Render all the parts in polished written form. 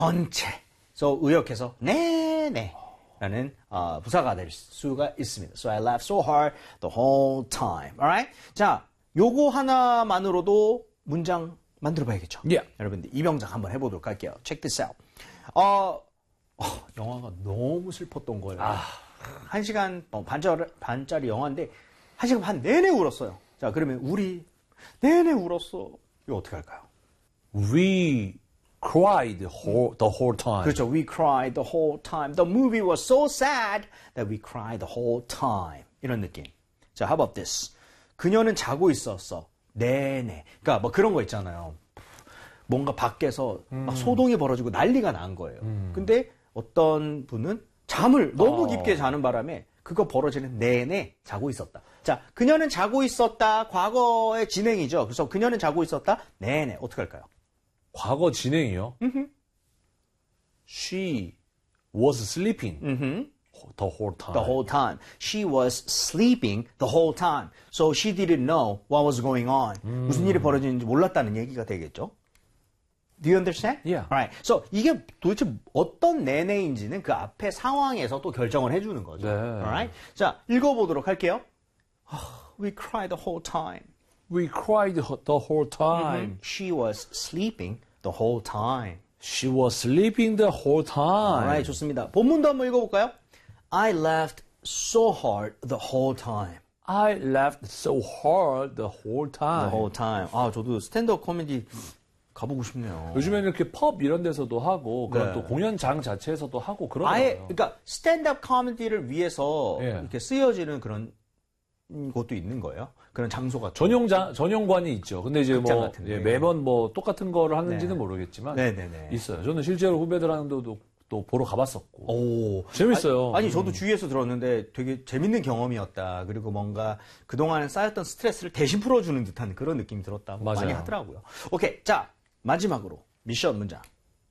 전체. So 의역해서 네네 라는 부사가 될 수가 있습니다. So I laughed so hard the whole time. Alright? 자, 요거 하나만으로도 문장 만들어 봐야겠죠. Yeah. 여러분들 이병작 한번 해보도록 할게요. Check this out. 영화가 너무 슬펐던 거예요. 1시간 반짜리 영화인데 1시간 반 내내 울었어요. 자, 그러면 우리 내내 울었어. 이거 어떻게 할까요? We cried the whole time. 그렇죠. We cried the whole time. The movie was so sad that we cried the whole time. 이런 느낌. 자, how about this? 그녀는 자고 있었어. 네네. 그러니까 뭐 그런 거 있잖아요. 뭔가 밖에서 막 소동이 벌어지고 난리가 난 거예요. 근데 어떤 분은 잠을 너무 깊게 자는 바람에 그거 벌어지는 내내 자고 있었다. 자, 그녀는 자고 있었다. 과거의 진행이죠. 그래서 그녀는 자고 있었다. 네네. 어떻게 할까요? 과거 진행이요? She was sleeping the whole time. The whole time. She was sleeping the whole time. So she didn't know what was going on. 무슨 일이 벌어지는지 몰랐다는 얘기가 되겠죠. Do you understand? Yeah. Right. So 이게 도대체 어떤 내내인지는 그 앞에 상황에서 또 결정을 해주는 거죠. 네. Alright. 자, 읽어보도록 할게요. We cried the whole time. We cried the whole time. She was sleeping the whole time. She was sleeping the whole time. Alright, 좋습니다. 본문도 한번 읽어볼까요? I laughed so hard the whole time. I laughed so hard the whole time. The whole time. 저도 스탠드업 코미디 가보고 싶네요. 요즘에는 이렇게 펍 이런 데서도 하고 그런 네. 또 공연장 자체에서도 하고 그러더라고요. 아예 그러니까 스탠드업 코미디를 위해서 예. 이렇게 쓰여지는 그런 곳도 있는 거예요. 그런 장소가 전용관이 있죠. 근데 이제 극장 뭐 같은 데. 매번 뭐 똑같은 거를 하는지는 네. 모르겠지만 네네네. 있어요. 저는 실제로 후배들 하는 데도 또 보러 가봤었고. 오, 재밌어요. 아니 저도 주위에서 들었는데 되게 재밌는 경험이었다. 그리고 뭔가 그동안 쌓였던 스트레스를 대신 풀어주는 듯한 그런 느낌이 들었다고 맞아요. 많이 하더라고요. 오케이, 자 마지막으로 미션 문장.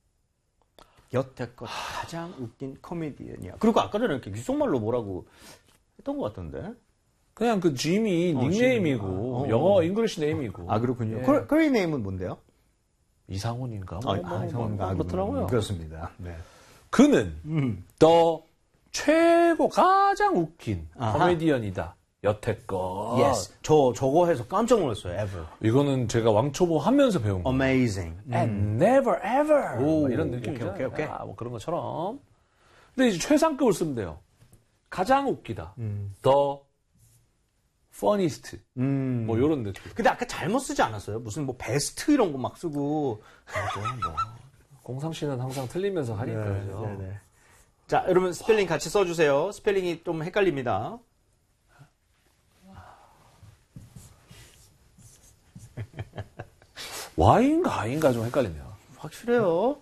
여태껏 가장 웃긴 코미디언이야. 그리고 아까 전에 이렇게 귓속말로 뭐라고 했던 것 같던데. 그냥 그 짐이 닉네임이고 영어 잉글리시 네임이고. 그렇군요. 예. 커리 네임은 뭔데요? 이상훈인가? 이상훈인가? 그렇더라고요. 그렇습니다. 네. 그는 더 최고 가장 웃긴 아하. 코미디언이다. 여태껏. Yes. 저거 해서 깜짝 놀랐어요. Ever. 이거는 제가 왕초보 하면서 배운 거예요. Amazing. And never ever. 오, 뭐 이런 느낌이죠. 오케이. 뭐 그런 것처럼. 근데 이제 최상급을 쓰면 돼요. 가장 웃기다. The funniest. 뭐 이런 느낌. 근데 아까 잘못 쓰지 않았어요? 무슨 뭐 베스트 이런 거 막 쓰고. 뭐 공상 씨는 항상 틀리면서 하니까 그죠. 네네. 자, 여러분 스펠링 같이 써주세요. 스펠링이 좀 헷갈립니다. Y인가 I인가 좀 헷갈리네요. 확실해요.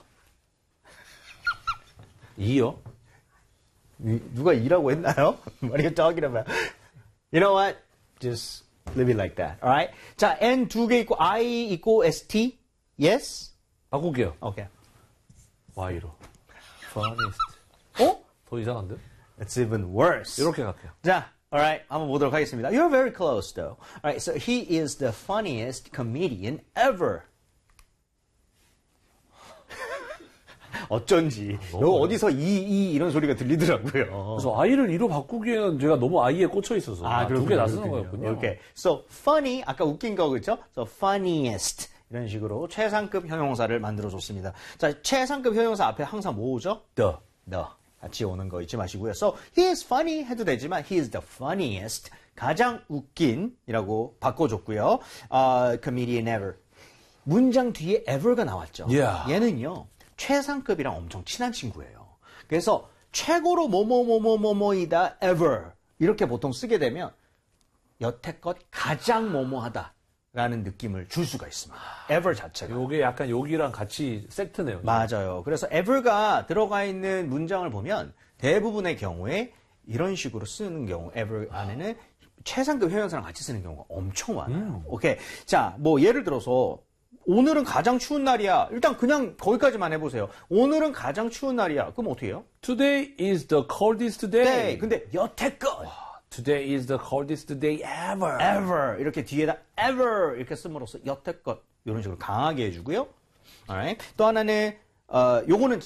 E요? 누가 이라고 했나요? What are you talking about? You know what? Just leave it like that. Alright? 자, N 두 개 있고 I 있고 ST. Yes? 바꿀게요. Okay. Y로. funniest. 더 이상한데? It's even worse. 이렇게 갈게요. 자, alright. 한번 보도록 하겠습니다. You're very close though. Alright, so he is the funniest comedian ever. 어쩐지. 너 어디서 이런 소리가 들리더라고요. 그래서 I를 E로 바꾸기에는 제가 너무 I에 꽂혀 있어서 두 개 다 쓰는 거였군요. Okay. So funny 아까 웃긴 거 그렇죠? So funniest 이런 식으로 최상급 형용사를 만들어 줬습니다. 자, 최상급 형용사 앞에 항상 뭐 오죠? the 같이 오는 거 잊지 마시고요. So he is funny 해도 되지만 he is the funniest 가장 웃긴이라고 바꿔줬고요. Comedian ever. 문장 뒤에 ever가 나왔죠. Yeah. 얘는요. 최상급이랑 엄청 친한 친구예요. 그래서 최고로 뭐뭐뭐뭐뭐뭐이다 ever 이렇게 보통 쓰게 되면 여태껏 가장 뭐뭐하다라는 느낌을 줄 수가 있습니다. ever 자체가. 요게 약간 여기랑 같이 세트네요. 맞아요. 그래서 ever가 들어가 있는 문장을 보면 대부분의 경우에 이런 식으로 쓰는 경우 ever 안에는 최상급 형용사랑 같이 쓰는 경우가 엄청 많아요. 오케이. 자, 뭐 예를 들어서 오늘은 가장 추운 날이야. 일단 그냥 거기까지만 해보세요. 오늘은 가장 추운 날이야. 그럼 어떻게 해요? Today is the coldest day. 네. 근데 여태껏. Today is the coldest day ever. ever. 이렇게 뒤에다 ever 이렇게 씀으로써 여태껏 이런 식으로 강하게 해주고요. Alright. 또 하나는 요거는